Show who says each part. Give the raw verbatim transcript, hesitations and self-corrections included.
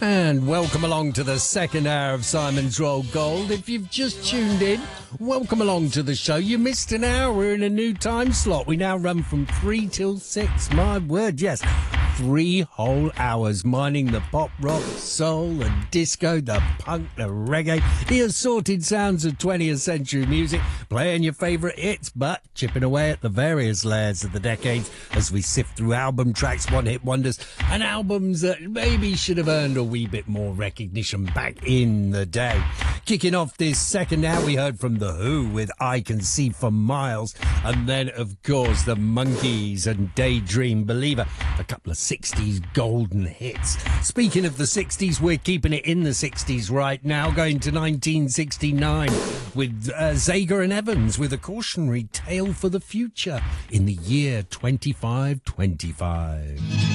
Speaker 1: And welcome along to the second hour of Simon's Roll Gold. If you've just tuned in, welcome along to the show. You missed an hour. We're in a new time slot. We now run from three till six. My word, yes. Three whole hours mining the pop, rock, soul, the disco, the punk, the reggae, the assorted sounds of twentieth century music, playing your favourite hits, but chipping away at the various layers of the decades as we sift through album tracks, one-hit wonders, and albums that maybe should have earned a wee bit more recognition back in the day. Kicking off this second hour, we heard from The Who with I Can See for Miles, and then, of course, the Monkees and Daydream Believer, a couple of sixties golden hits. Speaking of the sixties, we're keeping it in the sixties right now, going to nineteen sixty-nine with uh, Zager and Evans with a cautionary tale for the future in the year twenty-five twenty-five.